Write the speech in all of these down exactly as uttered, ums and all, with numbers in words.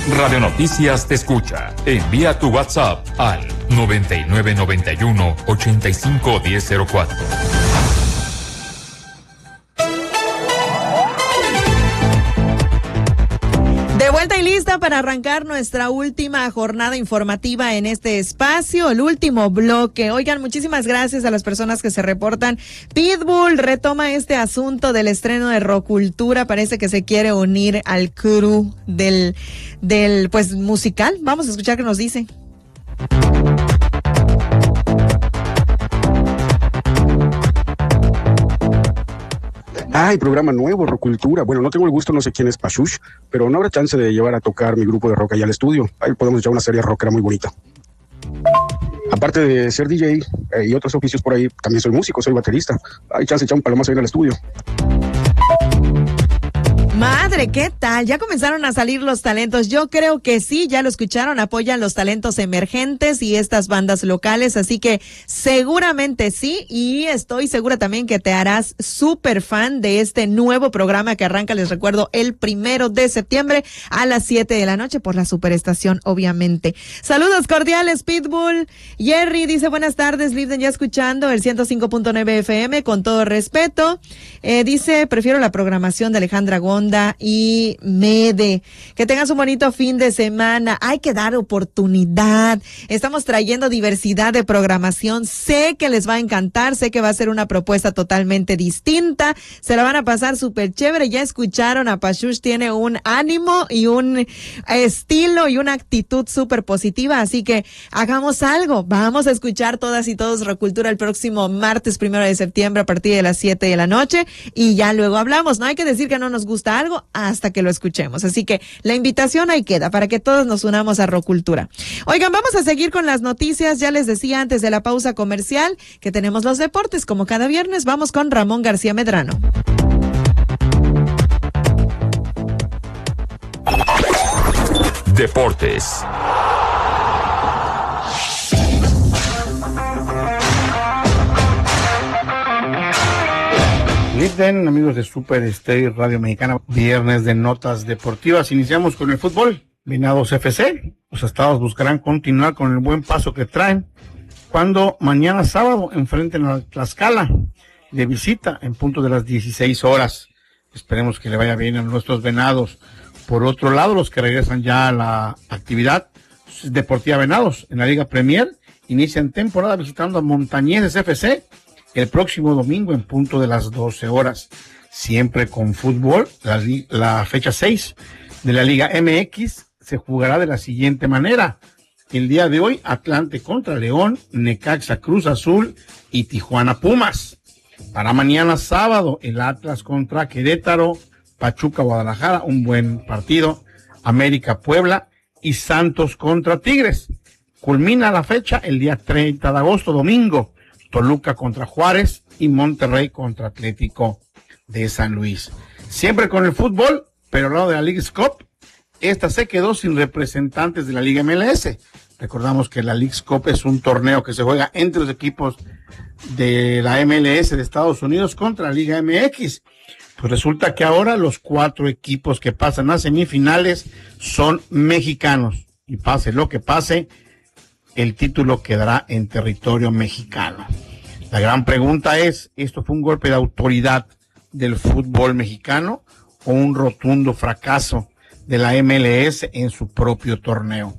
Radio Noticias te escucha. Envía tu WhatsApp al noventa y nueve noventa y uno ochenta y cinco diez cero cuatro. De vuelta y lista para arrancar nuestra última jornada informativa en este espacio, el último bloque. Oigan, muchísimas gracias a las personas que se reportan. Pitbull retoma este asunto del estreno de Rocultura, parece que se quiere unir al crew del, del pues musical. Vamos a escuchar qué nos dice. Ay, programa nuevo, Rocultura. Bueno, no tengo el gusto, no sé quién es Pashush, pero no habrá chance de llevar a tocar mi grupo de rock allá al estudio. Ahí podemos echar una serie rockera muy bonita. Aparte de ser D J eh, y otros oficios por ahí, también soy músico, soy baterista. Hay chance de echar un palomazo ahí en el estudio. Madre, ¿qué tal? ¿Ya comenzaron a salir los talentos? Yo creo que sí, ya lo escucharon, apoyan los talentos emergentes y estas bandas locales, así que seguramente sí, y estoy segura también que te harás súper fan de este nuevo programa que arranca, les recuerdo, el primero de septiembre a las siete de la noche por la superestación, obviamente. Saludos cordiales, Pitbull. Jerry dice, buenas tardes, Libden, ya escuchando el ciento cinco punto nueve F M, con todo respeto. Eh, dice, prefiero la programación de Alejandra Gonda y Mede. Que tengas un bonito fin de semana. Hay que dar oportunidad. Estamos trayendo diversidad de programación. Sé que les va a encantar. Sé que va a ser una propuesta totalmente distinta. Se la van a pasar súper chévere. Ya escucharon, a Pashush tiene un ánimo y un estilo y una actitud súper positiva. Así que hagamos algo. Vamos a escuchar todas y todos Rocultura el próximo martes primero de septiembre a partir de las siete de la noche. Y ya luego hablamos. No hay que decir que no nos gusta algo hasta que lo escuchemos. Así que la invitación ahí queda para que todos nos unamos a Rocultura. Oigan, vamos a seguir con las noticias. Ya les decía antes de la pausa comercial que tenemos los deportes. Como cada viernes, vamos con Ramón García Medrano. Deportes. Libden, amigos de Super Estéreo Radio Mexicana, viernes de notas deportivas. Iniciamos con el fútbol. Venados F C, los estados buscarán continuar con el buen paso que traen cuando mañana sábado enfrenten a Tlaxcala de visita en punto de las dieciséis horas. Esperemos que le vaya bien a nuestros Venados. Por otro lado, los que regresan ya a la actividad deportiva Venados en la Liga Premier inician temporada visitando a Montañeses F C el próximo domingo en punto de las doce horas. Siempre con fútbol, la, la fecha seis de la Liga M X se jugará de la siguiente manera. El día de hoy, Atlante contra León, Necaxa Cruz Azul y Tijuana Pumas. Para mañana sábado, el Atlas contra Querétaro, Pachuca Guadalajara, un buen partido, América Puebla y Santos contra Tigres. Culmina la fecha el día treinta de agosto, domingo, Toluca contra Juárez y Monterrey contra Atlético de San Luis. Siempre con el fútbol, pero al lado de la Leagues Cup, esta se quedó sin representantes de la Liga M L S. Recordamos que la Leagues Cup es un torneo que se juega entre los equipos de la M L S de Estados Unidos contra la Liga M X. Pues resulta que ahora los cuatro equipos que pasan a semifinales son mexicanos. Y pase lo que pase, el título quedará en territorio mexicano. La gran pregunta es, ¿esto fue un golpe de autoridad del fútbol mexicano o un rotundo fracaso de la M L S en su propio torneo?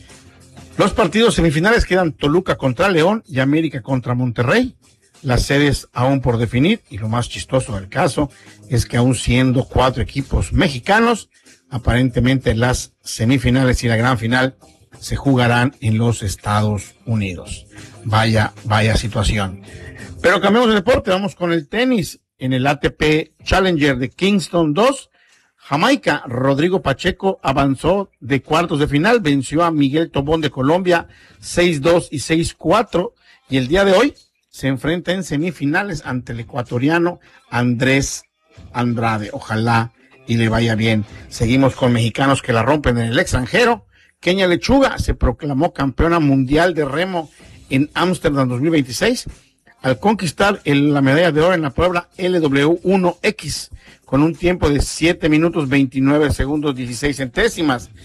Los partidos semifinales quedan Toluca contra León y América contra Monterrey. Las sedes aún por definir, y lo más chistoso del caso es que aún siendo cuatro equipos mexicanos, aparentemente las semifinales y la gran final se jugarán en los Estados Unidos. Vaya, vaya situación. Pero cambiamos de deporte, vamos con el tenis. En el A T P Challenger de Kingston dos, Jamaica, Rodrigo Pacheco avanzó de cuartos de final, venció a Miguel Tobón de Colombia seis dos y seis cuatro, y el día de hoy se enfrenta en semifinales ante el ecuatoriano Andrés Andrade. Ojalá y le vaya bien. Seguimos con mexicanos que la rompen en el extranjero. Kenia Lechuga se proclamó campeona mundial de remo en Ámsterdam dos mil veintiséis al conquistar el, la medalla de oro en la prueba L W uno X con un tiempo de siete minutos veintinueve segundos dieciséis centésimas.